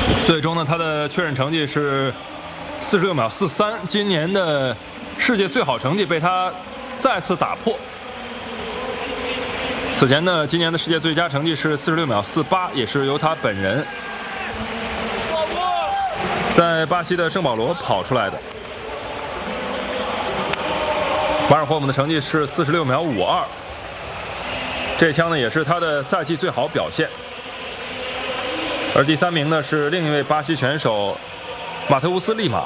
最终呢，他的确认成绩是46秒43，今年的世界最好成绩被他再次打破。此前呢，今年的世界最佳成绩是46秒48，也是由他本人在巴西的圣保罗跑出来的。瓦尔霍姆的成绩是46秒52，这枪呢也是他的赛季最好表现。而第3名呢是另一位巴西选手马特乌斯·利马。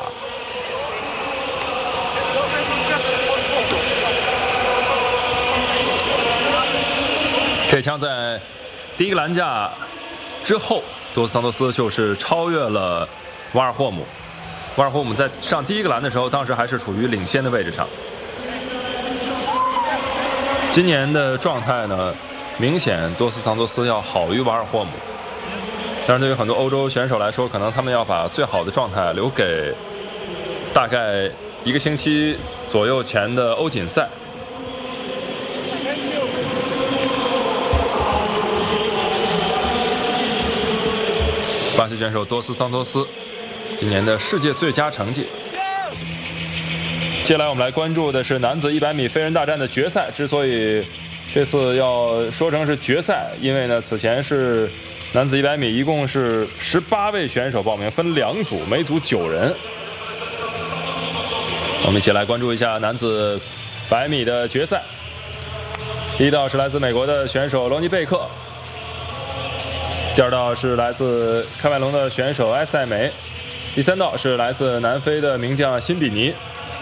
这枪在第一个栏架之后，多斯桑托斯就是超越了瓦尔霍姆。瓦尔霍姆在上第一个栏的时候，当时还是处于领先的位置上。今年的状态呢，明显多斯桑托斯要好于瓦尔霍姆。但是对于很多欧洲选手来说，可能他们要把最好的状态留给大概1个星期左右前的欧锦赛。巴西选手多斯桑托斯今年的世界最佳成绩。接下来我们来关注的是男子100米飞人大战的决赛。之所以这次要说成是决赛，因为呢，此前是男子100米一共是18位选手报名，分2组，每组9人。我们一起来关注一下男子100米的决赛。第一道是来自美国的选手罗尼贝克，第2道是来自喀麦隆的选手埃塞梅，第3道是来自南非的名将辛比尼，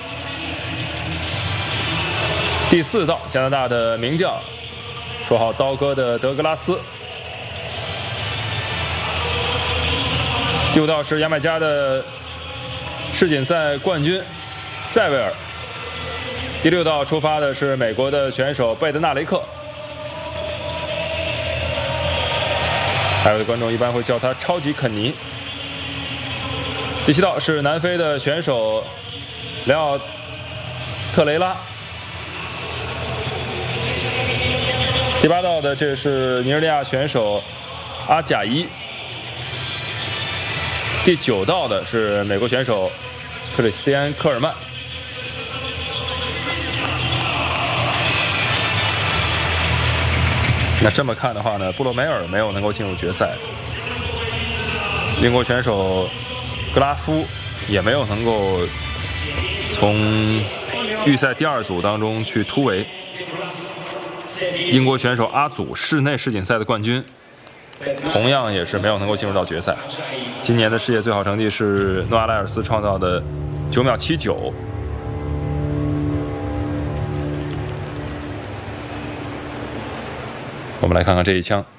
第4道加拿大的名将，绰号刀哥的德格拉斯，第5道是牙买加的世锦赛冠军塞维尔，第6道出发的是美国的选手贝德纳雷克，还有的观众一般会叫他超级肯尼。第7道是南非的选手雷奥特雷拉，第8道的这是尼日利亚选手阿贾伊，第9道的是美国选手克里斯蒂安·科尔曼。那这么看的话呢，布洛梅尔没有能够进入决赛，英国选手格拉夫也没有能够从预赛第2组当中去突围。英国选手阿祖，室内世锦赛的冠军，同样也是没有能够进入到决赛。今年的世界最好成绩是诺阿莱尔斯创造的9秒79。我们来看看这一枪。